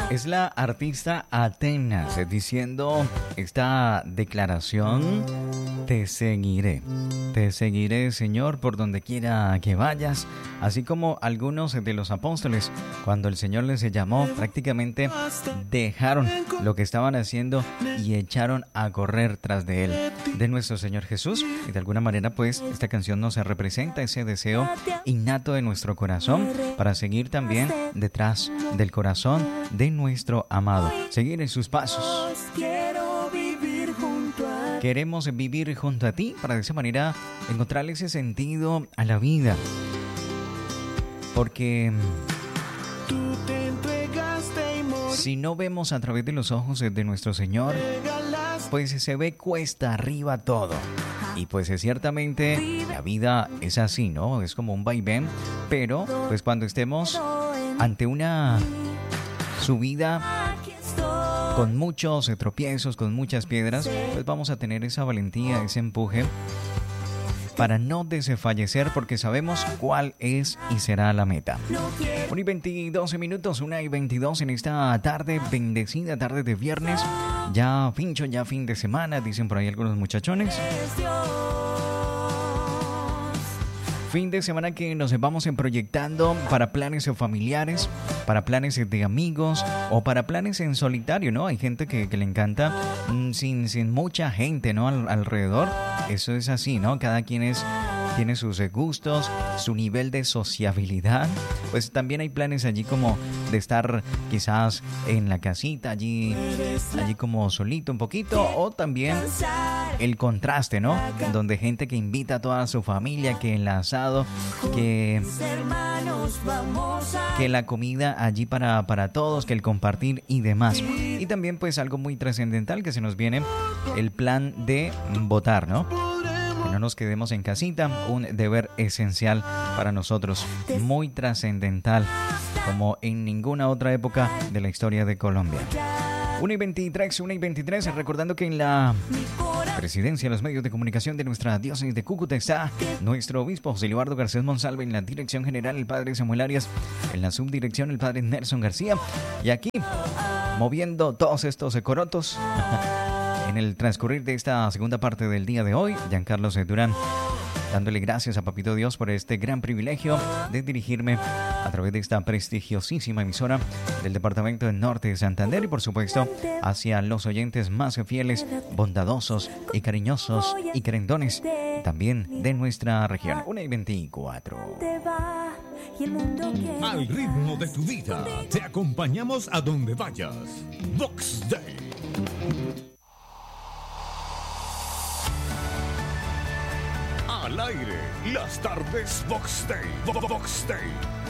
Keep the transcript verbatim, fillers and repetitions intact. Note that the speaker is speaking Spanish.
Es la artista Atenas diciendo esta declaración: te seguiré, te seguiré, Señor, por donde quiera que vayas. Así como algunos de los apóstoles, cuando el Señor les llamó, prácticamente dejaron lo que estaban haciendo y echaron a correr tras de Él, de nuestro Señor Jesús. Y de alguna manera, pues, esta canción nos representa ese deseo innato de nuestro corazón para seguir también detrás del corazón de nuestro amado, seguir en sus pasos. Queremos vivir junto a ti para de esa manera encontrarle ese sentido a la vida. Porque si no vemos a través de los ojos de nuestro Señor, pues se ve cuesta arriba todo. Y pues ciertamente la vida es así, ¿no? Es como un vaivén, pero pues cuando estemos ante una subida con muchos tropiezos, con muchas piedras, pues vamos a tener esa valentía, ese empuje para no desfallecer, porque sabemos cuál es y será la meta. una y veintidós minutos, una y veintidós en esta tarde, bendecida tarde de viernes. Ya pincho, ya fin de semana, dicen por ahí algunos muchachones. Fin de semana que nos vamos proyectando para planes familiares, para planes de amigos o para planes en solitario, ¿no? Hay gente que, que le encanta mmm, sin, sin mucha gente, ¿no? Al, alrededor. Eso es así, ¿no? Cada quien es, tiene sus gustos, su nivel de sociabilidad. Pues también hay planes allí como de estar quizás en la casita, allí, allí como solito un poquito, o también el contraste, ¿no? Donde gente que invita a toda su familia, que el asado, que, que la comida allí para, para todos, que el compartir y demás. Y también pues algo muy trascendental que se nos viene, el plan de votar, ¿no? Que no nos quedemos en casita, un deber esencial para nosotros, muy trascendental, como en ninguna otra época de la historia de Colombia. una y veintitrés, una y veintitrés, recordando que en la presidencia de los medios de comunicación de nuestra diócesis de Cúcuta está nuestro obispo José Eduardo Garcés Monsalve, en la dirección general el padre Samuel Arias, en la subdirección el padre Nelson García, y aquí moviendo todos estos corotos en el transcurrir de esta segunda parte del día de hoy, Giancarlos Durán, dándole gracias a Papito Dios por este gran privilegio de dirigirme a través de esta prestigiosísima emisora del departamento del Norte de Santander y por supuesto hacia los oyentes más fieles, bondadosos y cariñosos y querendones también de nuestra región. una y veinticuatro. Al ritmo de tu vida, te acompañamos a donde vayas. Vox Day. Al aire, las tardes Vox Day. Vox Day.